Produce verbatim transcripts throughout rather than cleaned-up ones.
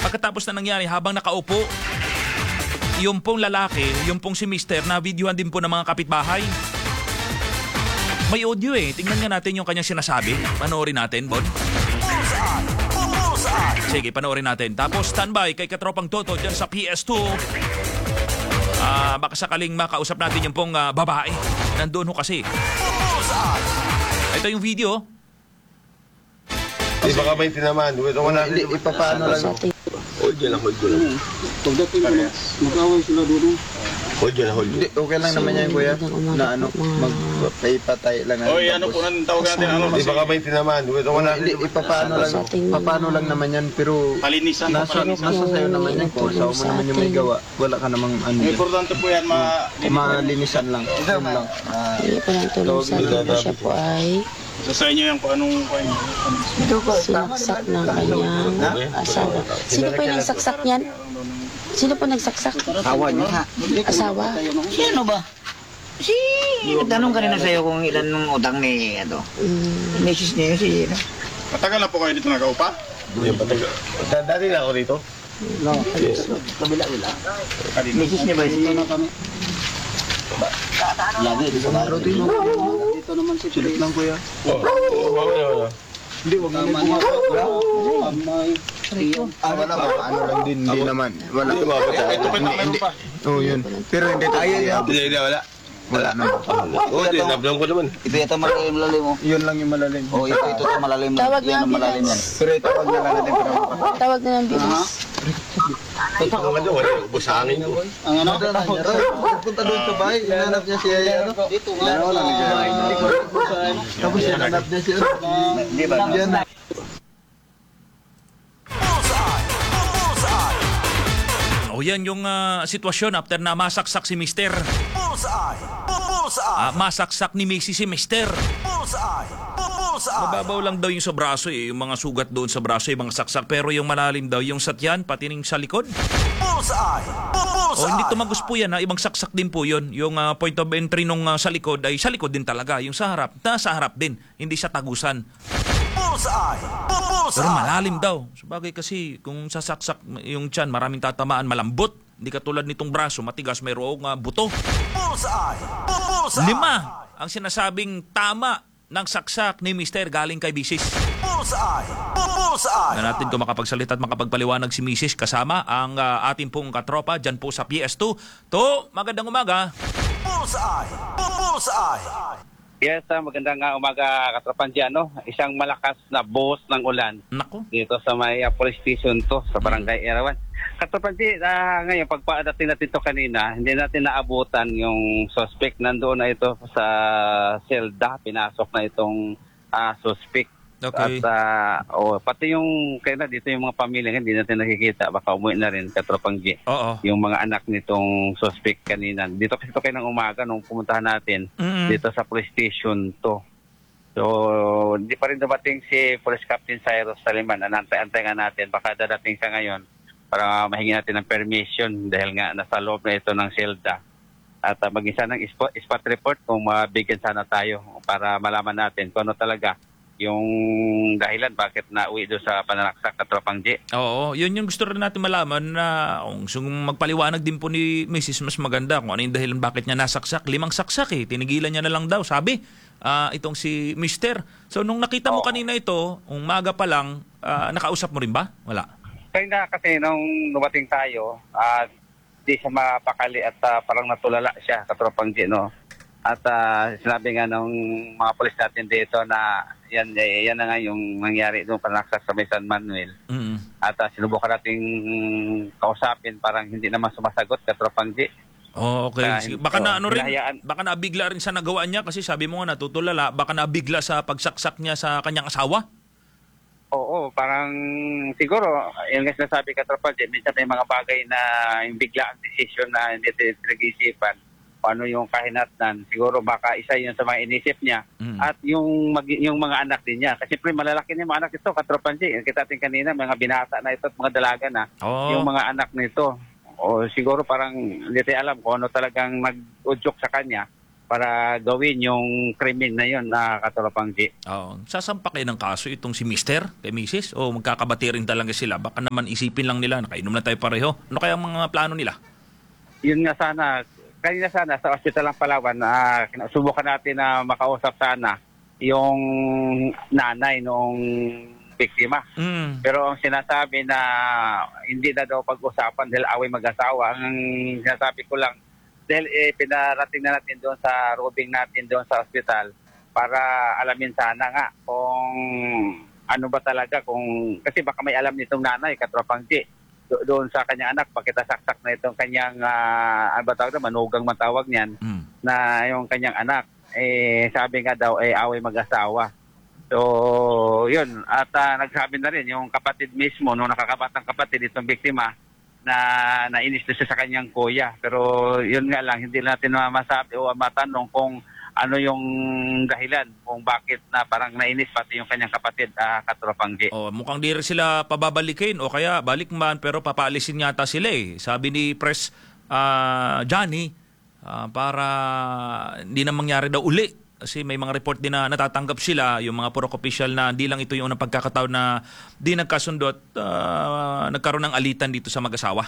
Pagkatapos na nangyari, habang nakaupo, yung pong lalaki, yung pong si mister, na videohan din po ng mga kapitbahay. May audio eh. Tingnan nga natin yung kanyang sinasabi. Panoorin natin, Bon. Sige, panoorin natin. Tapos standby kay Katropang Toto dyan sa P S two. Ah, baka sakaling makausap natin yung pong uh, babae. Nandun ho kasi. Ito yung video. Di baka may tinaman. Hindi, ipapaano lang. Hold yun lang, hold yun lang. Pagdating mo, mag-away sila doon. Hold yun lang, hold yun. Okay lang naman yan, kuya. Na ano, magpapatay lang. Oy, ano po nang tawag natin? Ano? Di baka may tinaman. Hindi, ipapaano lang. Papaano lang naman yan, pero Palinisan. nasa, nasa sayo naman yan. Kung saan mo naman yung may gawa, wala ka namang ano. Importante po yan, ma... malinisan lang. Yun lang. Hindi pa lang tulong sa akin siya po ay So sa inyo yan kung anong... sinaksak ng kanyang asawa. Sino po yung nagsaksak niyan? Sino po nagsaksak? Asawa niya. Asawa? Si ano ba? Si... Nagtanong kanina sa'yo kung ilan ng utang ni... Ano, Mm. misis niya yun si... Ano. Matagal na po kayo dito nag-aupa? Dati na ako dito. No, kabila-bila. Misis niya ba si... Lagi, dito na. Dito naman si Philip lang, kuya. Oo, wala, wala. Hindi, wag mo na Ah, wala ba? Ano lang din, hindi naman. Wala. Hindi, wala. Ito pa ito, meron pa. Oo, yun. Pero hindi tayo. Hindi, hindi, wala. Wala naman. Oo, hindi, nablong ko naman. Ito yata malalim malalim mo. Yun lang yung malalim. Oh, ito ito ito malalim. Tawag Yan na ang malalim yan. Pero ito, wag na lang natin. Pero Tawag na ng bilis. Ito ka nga wala. Ubus sa hangin ko. ang ano, punta doon sa bahay, hinanap niya siya ano. Dito nga. Tapos hinanap niya siya. Di ba? Yan na. O yan yung uh, sitwasyon after na masaksak si mister. Ah, masaksak ni Macy si mister. Mababaw lang daw yung sa braso eh. Yung mga sugat doon sa braso, yung mga saksak. Pero yung malalim daw, yung satyan, pati ning sa likod. O hindi tumagos po yan ha. Ibang saksak din po yun. Yung uh, point of entry nung uh, sa likod ay sa likod din talaga. Yung sa harap, na sa harap din. Hindi sa tagusan. Pero malalim daw. Sabagay kasi kung sasaksak yung tiyan, maraming tatamaan, malambot. Hindi katulad nitong braso, matigas, mayroong uh, buto. Lima ang sinasabing tama ng saksak ni mister galing kay misis. Na natin kung makapagsalita at makapagpaliwanag si misis kasama ang uh, ating pong katropa dyan po sa P S two. To, magandang umaga. Yes, uh, magandang uh, umaga katropan dyan, no? Isang malakas na buhos ng ulan Nako. dito sa may uh, police station to, sa barangay Erawan. Katropan dyan, uh, ngayon, pagpadating natin to kanina, hindi natin naabutan yung suspect. Nandoon na ito sa selda, pinasok na itong uh, suspect. Okay. At uh, oh, pati yung, kaya na dito yung mga pamilya, hindi natin nakikita, baka umuwi na rin katropang G. Oo. Yung mga anak nitong suspect kanina. Dito kasi ito kayo ng umaga nung pumuntahan natin. Mm-mm. Dito sa police station to. So, hindi pa rin dumating si Police Captain Cyrus Saliman. Anantay-antay nga natin. Baka dadating siya ngayon para mahingi natin ng permission dahil nga nasa loob na ito ng selda. At uh, mag-isa ng spot, spot report kung mabigyan sana tayo para malaman natin kung ano talaga yung dahilan bakit nauwi doon sa pananaksak na Tropang G. Oo, yun yung gusto rin natin malaman na kung gusto magpaliwanag din po ni missis mas maganda kung ano yung dahilan bakit niya nasaksak. Limang saksak eh, tinigilan niya na lang daw, sabi. Uh, itong si mister. So nung nakita mo kanina ito, umaga pa lang, uh, nakausap mo rin ba? Wala. Kaya na kasi nung dumating tayo, at uh, di siya mapakali at uh, parang natulala siya, Katropang G, no? At uh, sinabi nga ng mga polis natin dito na yan, yan na nga yung nangyari doon panaksak sa may San Manuel. Mm-hmm. At uh, sinubukan nating kausapin, parang hindi naman sumasagot, Katropang G. Oh, okay. Uh, Sige. Baka na ano rin, hinahayaan. baka nabigla rin sa nagawa niya kasi sabi mo nga natutulala, baka nabigla sa pagsaksak niya sa kanyang asawa. Oo, parang siguro, yung nga sinasabi Katropang G, minsan may mga bagay na yung bigla ang desisyon na hindi pinag-iisipan. Paano yung kahinatnan, siguro baka isa yun sa mga inisip niya Mm. at yung mag, yung mga anak din niya. Kasi pre, malalaki na yung mga anak ito, Katropang G. Kita natin kanina, mga binata na ito at mga dalaga na. Oo. Yung mga anak nito. O siguro parang hindi tayo alam kung ano talagang nag-udyok sa kanya para gawin yung krimen na yun na Katropang G. Oh, sasampa kayo ng kaso itong si Mister kay Missus o magkakabati rin talaga sila? Baka naman isipin lang nila, nakainom na tayo pareho. Ano kaya ang mga plano nila? Yun nga sana, kanina sana sa Hospital ng Palawan, uh, subukan natin na makausap sana yung nanay noong biktima. Mm. Pero ang sinasabi na hindi na daw pag-usapan dahil away mag-asawa, ang sinasabi ko lang, dahil eh, pinarating na natin doon sa robing natin doon sa hospital para alamin sana nga kung ano ba talaga, kung kasi baka may alam nitong nanay, Katropang G, do- doon sa kanyang anak, bakit saksak na itong kanyang, uh, ano ba tawag na, manugang matawag niyan, Mm. na yung kanyang anak, eh sabi nga daw, eh away mag-asawa. So, yun, at uh, nagsabi na rin yung kapatid mismo, nung nakakabatang kapatid itong biktima, na nainis na siya sa kanyang kuya. Pero yun nga lang, hindi natin masabi o matanong kung ano yung dahilan kung bakit na parang nainis pati yung kanyang kapatid, uh, Katropang G. Oh, mukhang di rin sila pababalikin o kaya balik man pero papaalisin yata sila eh. Sabi ni Pres ah, Johnny ah, para hindi na mangyari daw uli. Kasi may mga report din na natatanggap sila, yung mga purok official na di lang ito yung unang pagkakataon na di nagkasundo at ah, nagkaroon ng alitan dito sa mag-asawa.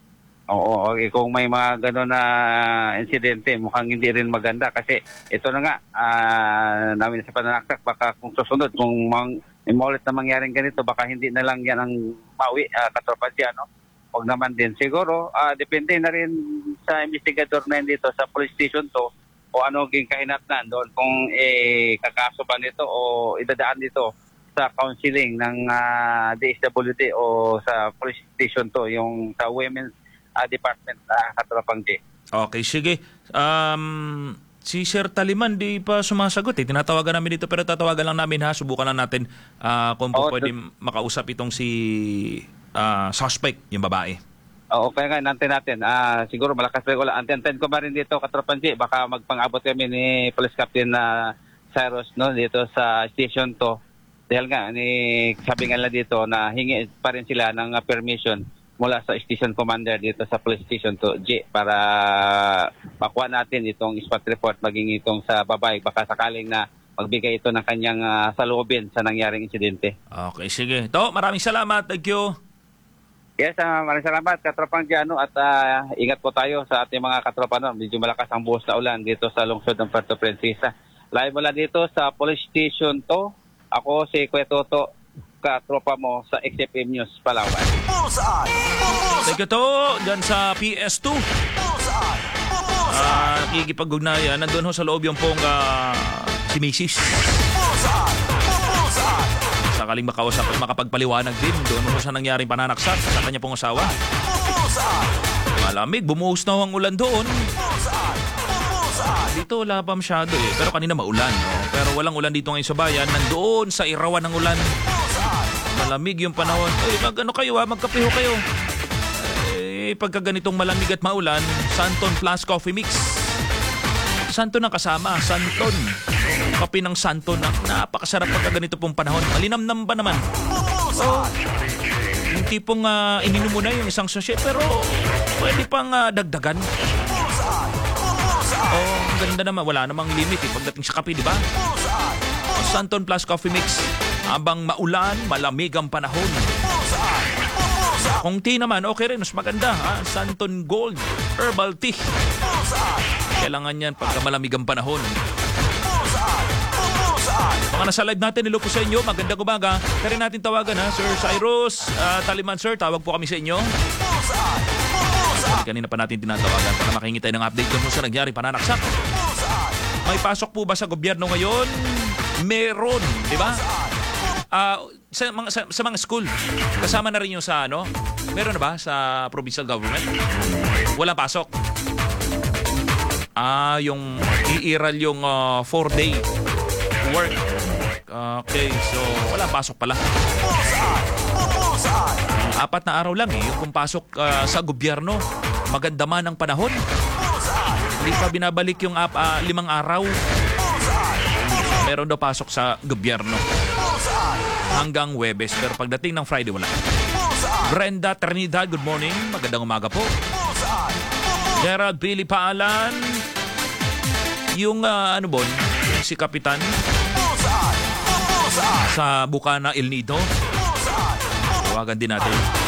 Oo, okay. Kung may mga gano'n na insidente, mukhang hindi rin maganda kasi ito na nga, uh, namin sa pananaksak, baka kung susunod, kung mang, may maulit na mangyaring ganito, baka hindi na lang yan ang mawi, uh, Katropang G, ano? Huwag naman din. Siguro, uh, depende na rin sa investigador na yun dito sa police station to, o ano ging kahinatnan doon kung eh, kakaso ba nito o idadaan dito sa counseling ng uh, D S W D o sa police station to, yung sa women's uh, department uh, Katropang G. Okay, sige. Um, si Sir Taliman di pa sumasagot eh. Tinatawagan namin dito pero tatawagan lang namin ha. Subukan lang natin uh, kung po Oo, pwede makausap itong si uh, suspect, yung babae. Oo, kaya nga, nantin natin. Ah, siguro malakas pa wala. Antin-antin ko ba rin dito, Katropang G, baka magpang-abot kami ni Police Captain na uh, Cyrus, no, dito sa station to. Dahil nga, ni, sabi nga lang dito na hingi pa rin sila ng uh, permission mula sa station commander dito sa police station to G para makuha natin itong spot report maging itong sa babae. Baka sakaling na magbigay ito ng kanyang uh, salubin sa nangyaring insidente. Okay, sige. To, maraming salamat. Thank you. Yes, uh, maraming salamat, Katropang G, ano, at uh, ingat po tayo sa ating mga katropa. No? Medyo malakas ang buhos na ulan dito sa lungsod ng Puerto Princesa. Live mula dito sa police station to. Ako si Kuya Toto, katropa mo sa X F M News, Palawan. Thank you to. Diyan sa P S two. Ah, nakikipag-ugnayan. Nandun ho sa loob yung pong uh, si Missus Sakaling makausap at makapagpaliwanag din doon mo sa nangyaring pananaksak sa kanya pong asawa. Malamig, bumuhos na ho ang ulan doon. Dito wala pa masyado eh, pero kanina maulan. No? Pero walang ulan dito ngayon sa bayan. Nandoon sa irawan ng ulan. Malamig yung panahon. Eh, mag ano kayo ha, magkapeho kayo. Eh, pagka ganitong malamig at maulan, Santon Plus Coffee Mix. Santon ang kasama, Santon. Kape ng Santon, na, napakasarap pagka ganito pong panahon. Malinamnam ba naman? So, yung tipong uh, ininom mo na yung isang sachet, pero pwede pang uh, dagdagan. Oh, ang ganda naman. Wala namang limit eh, pagdating sa kape, di ba? Santon Plus Coffee Mix. Habang maulan, malamig ang panahon. Kung tea naman, okay rin. Mas maganda. Ha? Santon Gold Herbal Tea. Kailangan yan pagka malamig ang panahon. Mga nasa live natin, nilo po sa inyo. Magandang umaga. Kaya rin natin tawagan ha. Sir Cyrus, uh, Taliman sir, tawag po kami sa inyo. Kanina pa natin tinatawagan para makahingi tayo ng update kung sa nangyari pananaksak. May pasok po ba sa gobyerno ngayon? Meron, di ba? Uh, sa, mga, sa, sa mga school, kasama na rin yung sa ano? Meron na ba sa provincial government? Walang pasok. Ah, yung iiral yung uh, four-day work. Okay, so wala pasok pala. Apat na araw lang eh, yung pasok uh, sa gobyerno. Maganda man ang panahon. Hindi pa binabalik yung uh, uh, limang araw. Meron daw pasok sa gobyerno. Hanggang Huwebes, pero pagdating ng Friday wala. Brenda Trinidad, good morning. Magandang umaga po. Gerald Billy Paalan. yung ah, ano bon, yung si Kapitan sa Bukana El Nido. Tawagan din natin.